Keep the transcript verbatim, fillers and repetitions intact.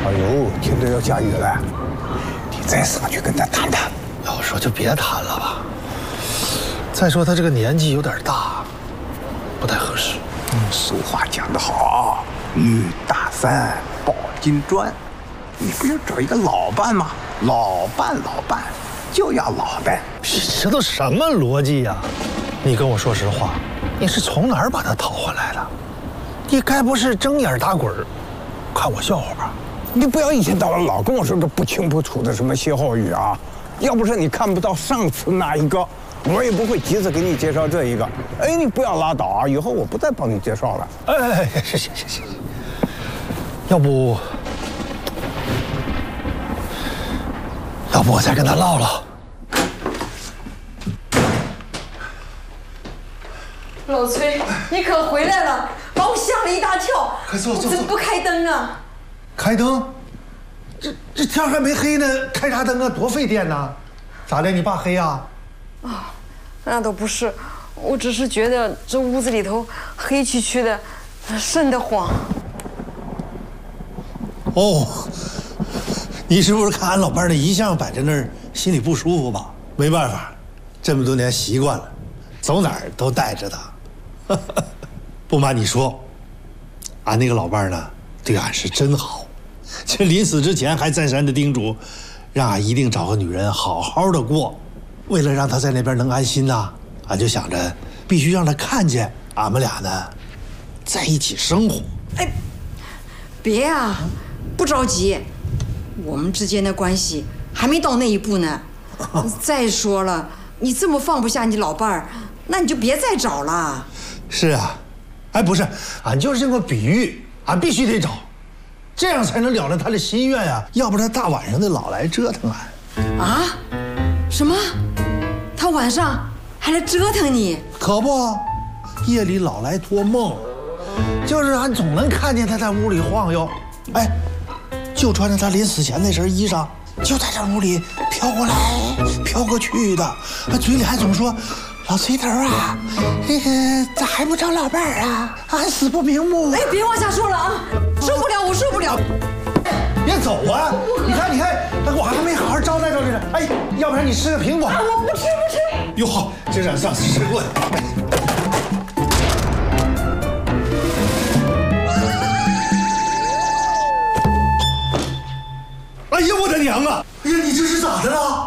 哎呦，听着要下雨了，你再上去跟他谈谈。 要说就别谈了吧。再说他这个年纪有点大，不太合适。 嗯，俗话讲得好，女大三抱金砖。你不是找一个老伴吗？老伴老伴，就要老伴。 这都什么逻辑呀？你跟我说实话，你是从哪儿把他讨回来的？你该不是睁眼打滚儿，看我笑话吧？ 你不要一天到晚老跟我说这不清不楚的什么歇后语啊！要不是你看不到上次那一个，我也不会急着给你介绍这一个。哎，你不要拉倒啊！以后我不再帮你介绍了。 哎，行行行行，要不，要不我再跟他唠唠。 老崔，你可回来了，把我吓了一大跳。 快坐坐坐。 怎么不开灯啊？ 开灯？这这天还没黑呢，开啥灯啊？多费电呐！咋的？你爸黑呀？ 啊，那倒不是，我只是觉得这屋子里头黑黢黢的，瘆得慌。 哦，你是不是看俺老伴儿的遗像摆在那儿，心里不舒服吧？没办法，这么多年习惯了，走哪儿都带着他。不瞒你说，俺那个老伴儿呢，对俺是真好。这临死之前还再三的叮嘱，让俺一定找个女人好好的过。为了让他在那边能安心呐，俺就想着必须让他看见俺们俩呢在一起生活。 哎，别啊，不着急，我们之间的关系还没到那一步呢。再说了，你这么放不下你老伴儿，那你就别再找了。 是啊，哎，不是，俺就是这个比喻，俺必须得找，这样才能了了他的心愿呀、啊。要不然他大晚上的老来折腾俺。 啊？什么？他晚上还来折腾你？ 可不，夜里老来托梦，就是俺总能看见他在屋里晃悠，哎，就穿着他临死前那身衣裳，就在这屋里飘过来飘过去的，嘴里还总说。老崔头啊，这个咋还不找老伴儿啊？俺死不瞑目。 哎，别往下说了啊，受不了，我受不了。 别走啊！你看，你看，我还没好好招待招待呢。哎，要不然你吃个苹果。 啊，我不吃，不吃。 哟好，这让上次吃过的。哎呀，我的娘啊！哎呀，你这是咋的了？